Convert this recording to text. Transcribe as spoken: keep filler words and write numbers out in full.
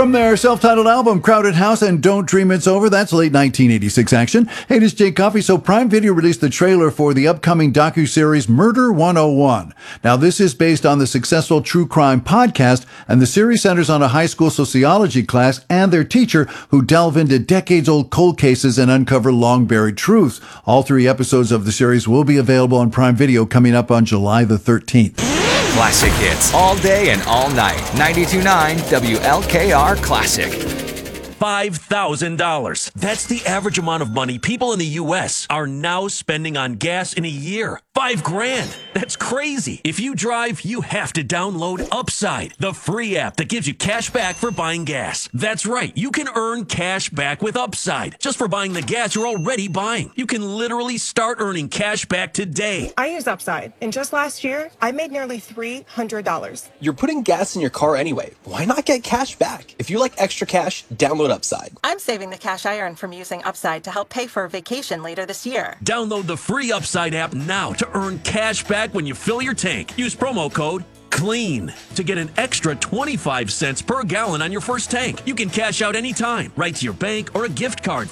From their self-titled album, Crowded House and Don't Dream It's Over, that's late nineteen eighty-six action. Hey, this is Jake Coffey. So Prime Video released the trailer for the upcoming docuseries Murder one oh one. Now, this is based on the successful true crime podcast, and the series centers on a high school sociology class and their teacher who delve into decades-old cold cases and uncover long-buried truths. All three episodes of the series will be available on Prime Video coming up on July the thirteenth. Classic hits all day and all night. ninety-two point nine W L K R Classic. five thousand dollars. That's the average amount of money people in the U S are now spending on gas in a year. Five grand. That's crazy. If you drive, you have to download Upside, the free app that gives you cash back for buying gas. That's right. You can earn cash back with Upside just for buying the gas you're already buying. You can literally start earning cash back today. I use Upside, and just last year, I made nearly three hundred dollars. You're putting gas in your car anyway. Why not get cash back? If you like extra cash, download Upside. I'm saving the cash I earn from using Upside to help pay for a vacation later this year. Download the free Upside app now to earn cash back when you fill your tank. Use promo code CLEAN to get an extra twenty-five cents per gallon on your first tank. You can cash out anytime, right to your bank or a gift card.